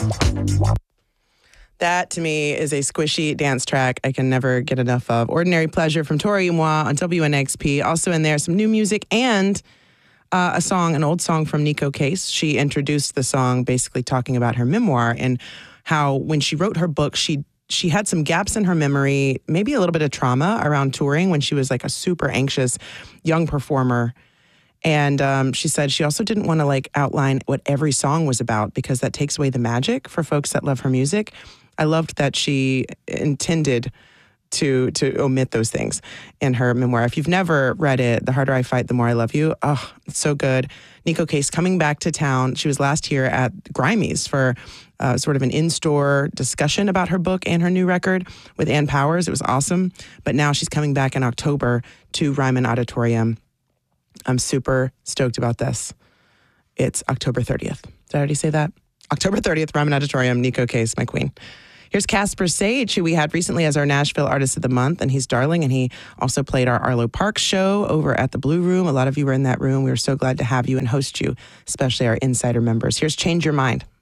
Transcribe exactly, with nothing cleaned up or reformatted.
That, to me, is a squishy dance track I can never get enough of. Ordinary Pleasure from Tori Moi on W N X P. Also in there, some new music and uh, a song, an old song from Nico Case. She introduced the song basically talking about her memoir and how when she wrote her book, she she had some gaps in her memory, maybe a little bit of trauma around touring when she was like a super anxious young performer. And um, she said she also didn't want to like outline what every song was about because that takes away the magic for folks that love her music. I loved that she intended to to omit those things in her memoir. If you've never read it, The Harder I Fight, The More I Love You, oh, it's so good. Nico Case coming back to town. She was last year at Grimey's for uh, sort of an in-store discussion about her book and her new record with Ann Powers. It was awesome. But now she's coming back in October to Ryman Auditorium. I'm super stoked about this. It's October thirtieth. Did I already say that? October thirtieth, Ryman Auditorium, Nico Case, my queen. Here's Casper Sage, who we had recently as our Nashville Artist of the Month, and he's darling, and he also played our Arlo Parks show over at the Blue Room. A lot of you were in that room. We were so glad to have you and host you, especially our insider members. Here's Change Your Mind.